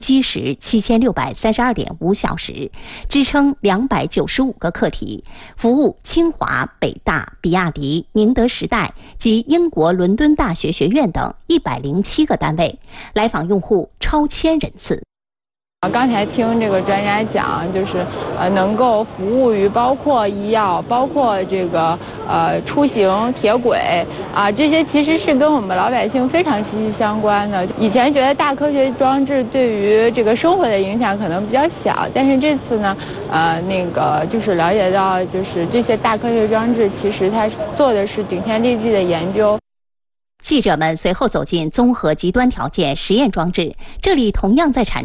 基时7632.5小时，支撑295个课题，服务清华、北大、比亚迪、宁德时代及英国伦敦大学学院等107个单位，来访用户超1000人次。 刚才听这个专家讲，就是能够服务于包括医药、包括这个出行、铁轨啊，这些其实是跟我们老百姓非常息息相关的。以前觉得大科学装置对于这个生活的影响可能比较小，但是这次呢，就是了解到，就是这些大科学装置其实它做的是顶天立地的研究。 记者们随后走进综合极端条件实验装置，这里同样在产